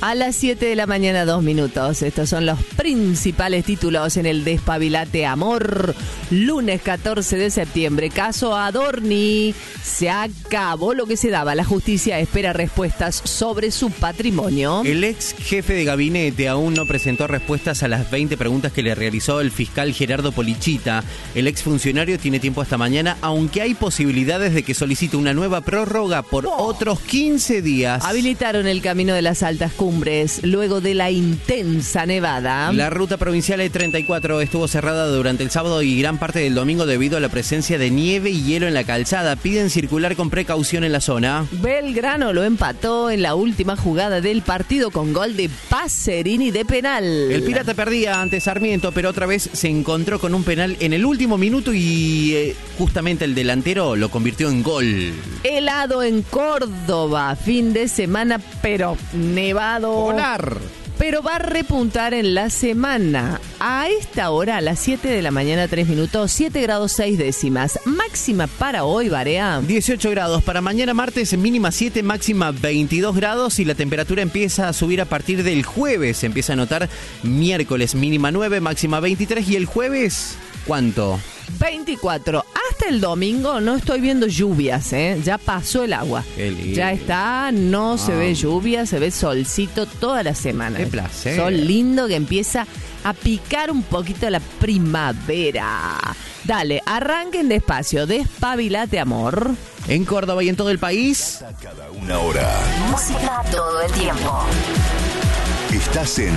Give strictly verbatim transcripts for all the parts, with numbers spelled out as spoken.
A las siete de la mañana, dos minutos. Estos son los principales títulos en el Despabilate Amor. Lunes catorce de septiembre. Caso Adorni. Se acabó lo que se daba. La justicia espera respuestas sobre su patrimonio. El ex jefe de gabinete aún no presentó respuestas a las veinte preguntas que le realizó el fiscal Gerardo Polichita. El ex funcionario tiene tiempo hasta mañana, aunque hay posibilidades de que solicite una nueva prórroga por oh. otros quince días. Habilitaron el camino de las altas cumbres luego de la intensa nevada. La ruta provincial E treinta y cuatro estuvo cerrada durante el sábado y gran parte del domingo debido a la presencia de nieve y hielo en la calzada. Piden circular con precaución en la zona. Belgrano lo empató en la última jugada del partido con gol de Pacerini de penal. El Pirata perdía ante Sarmiento, pero otra vez se encontró con un penal en el último minuto y eh, justamente el delantero lo convirtió en gol. Helado en Córdoba, fin de semana, pero nevado. Polar. Pero va a repuntar en la semana. A esta hora, a las siete de la mañana, tres minutos, siete grados seis décimas. Máxima para hoy, Barea. dieciocho grados. Para mañana martes, mínima siete, máxima veintidós grados. Y la temperatura empieza a subir a partir del jueves. Se empieza a notar miércoles, mínima nueve, máxima veintitrés. Y el jueves, ¿cuánto? veinticuatro. Hasta el domingo no estoy viendo lluvias, ¿eh? Ya pasó el agua. Ya está, no ah. se ve lluvia, se ve solcito toda la semana. Qué placer. Sol lindo que empieza a picar un poquito la primavera. Dale, arranquen despacio, despabilate amor. En Córdoba y en todo el país. Cada una hora. Música todo el tiempo. Estás en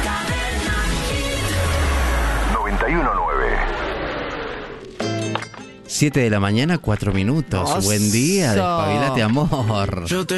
noventa y uno nueve. siete de la mañana, cuatro minutos. Oso. Buen día, despabilate amor. Yo te